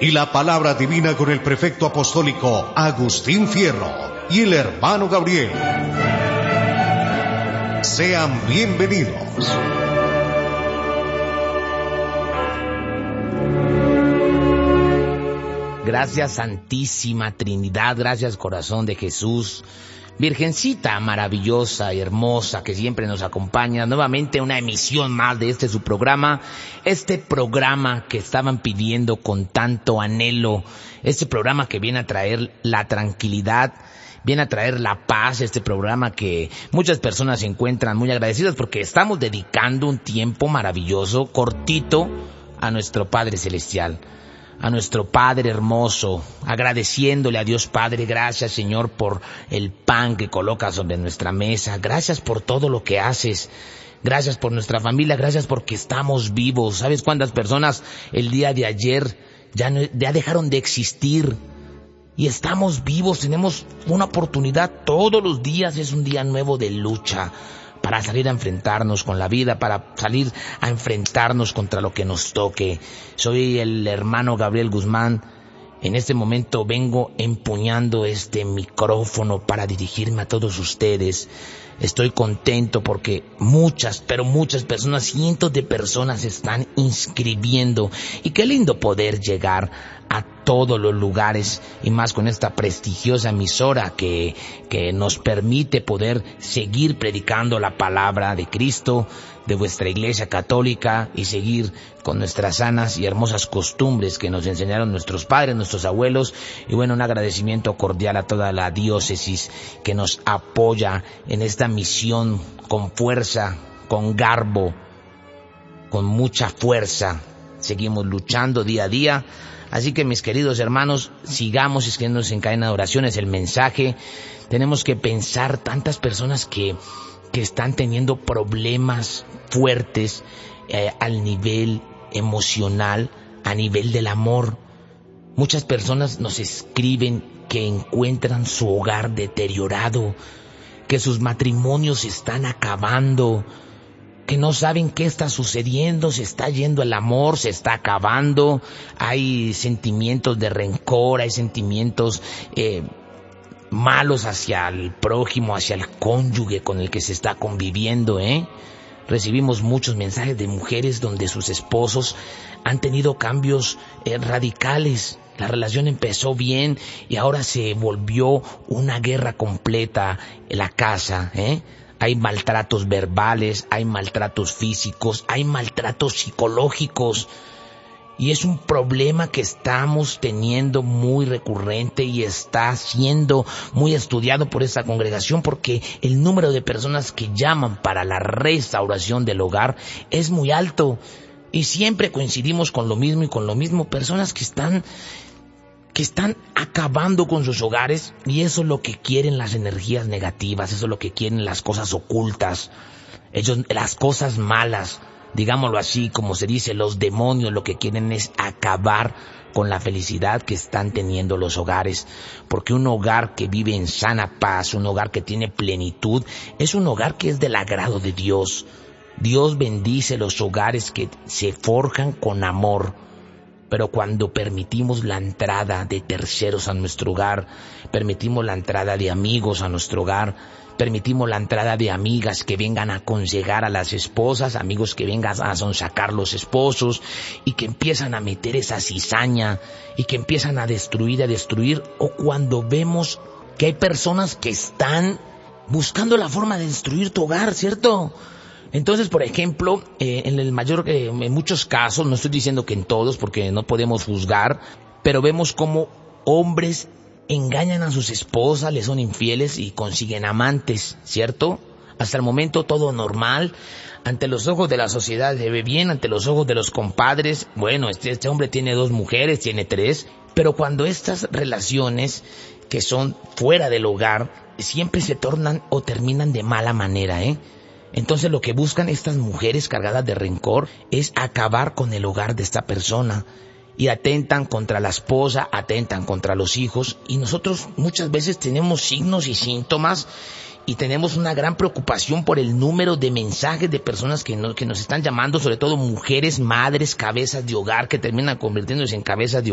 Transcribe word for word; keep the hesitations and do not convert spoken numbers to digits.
y la palabra divina con el prefecto apostólico Agustín Fierro y el hermano Gabriel. Sean bienvenidos. Gracias Santísima Trinidad, gracias Corazón de Jesús, Virgencita maravillosa y hermosa que siempre nos acompaña. Nuevamente una emisión más de este su programa, este programa que estaban pidiendo con tanto anhelo, este programa que viene a traer la tranquilidad, viene a traer la paz, este programa que muchas personas se encuentran muy agradecidas porque estamos dedicando un tiempo maravilloso, cortito, a nuestro Padre Celestial. A nuestro Padre hermoso, agradeciéndole a Dios Padre, gracias Señor por el pan que colocas sobre nuestra mesa, gracias por todo lo que haces, gracias por nuestra familia, gracias porque estamos vivos. ¿Sabes cuántas personas el día de ayer ya, no, ya dejaron de existir? Y estamos vivos, tenemos una oportunidad, todos los días es un día nuevo de lucha, para salir a enfrentarnos con la vida, para salir a enfrentarnos contra lo que nos toque. Soy el hermano Gabriel Guzmán. En este momento vengo empuñando este micrófono para dirigirme a todos ustedes. Estoy contento porque muchas, pero muchas personas, cientos de personas se están inscribiendo. Y qué lindo poder llegar a todos los lugares y más con esta prestigiosa emisora que, que nos permite poder seguir predicando la palabra de Cristo, de vuestra Iglesia Católica y seguir con nuestras sanas y hermosas costumbres que nos enseñaron nuestros padres, nuestros abuelos. Y bueno, un agradecimiento cordial a toda la diócesis que nos apoya en esta misión con fuerza, con garbo, con mucha fuerza. Seguimos luchando día a día. Así que mis queridos hermanos, sigamos escribiéndonos en cadena de oraciones el mensaje. Tenemos que pensar tantas personas que, que están teniendo problemas fuertes eh, al nivel emocional, a nivel del amor. Muchas personas nos escriben que encuentran su hogar deteriorado, que sus matrimonios se están acabando, que no saben qué está sucediendo, se está yendo el amor, se está acabando, hay sentimientos de rencor, hay sentimientos eh, malos hacia el prójimo, hacia el cónyuge con el que se está conviviendo, ¿eh? Recibimos muchos mensajes de mujeres donde sus esposos han tenido cambios eh, radicales. La relación empezó bien y ahora se volvió una guerra completa en la casa, ¿eh? Hay maltratos verbales, hay maltratos físicos, hay maltratos psicológicos. Y es un problema que estamos teniendo muy recurrente y está siendo muy estudiado por esta congregación porque el número de personas que llaman para la restauración del hogar es muy alto. Y siempre coincidimos con lo mismo y con lo mismo. Personas que están... que están acabando con sus hogares, y eso es lo que quieren las energías negativas, eso es lo que quieren las cosas ocultas, ellos, las cosas malas, digámoslo así, como se dice, los demonios lo que quieren es acabar con la felicidad que están teniendo los hogares, porque un hogar que vive en sana paz, un hogar que tiene plenitud, es un hogar que es del agrado de Dios. Dios bendice los hogares que se forjan con amor. Pero cuando permitimos la entrada de terceros a nuestro hogar, permitimos la entrada de amigos a nuestro hogar, permitimos la entrada de amigas que vengan a aconsejar a las esposas, amigos que vengan a sonsacar los esposos y que empiezan a meter esa cizaña y que empiezan a destruir, a destruir, o cuando vemos que hay personas que están buscando la forma de destruir tu hogar, ¿cierto? Entonces, por ejemplo, eh, en el mayor, eh, en muchos casos, no estoy diciendo que en todos porque no podemos juzgar, pero vemos como hombres engañan a sus esposas, les son infieles y consiguen amantes, ¿cierto? Hasta el momento todo normal, ante los ojos de la sociedad se ve bien, ante los ojos de los compadres, bueno, este, este hombre tiene dos mujeres, tiene tres, pero cuando estas relaciones que son fuera del hogar siempre se tornan o terminan de mala manera, ¿eh? Entonces lo que buscan estas mujeres cargadas de rencor es acabar con el hogar de esta persona. Y atentan contra la esposa, atentan contra los hijos. Y nosotros muchas veces tenemos signos y síntomas y tenemos una gran preocupación por el número de mensajes de personas que, no, que nos están llamando, sobre todo mujeres, madres, cabezas de hogar, que terminan convirtiéndose en cabezas de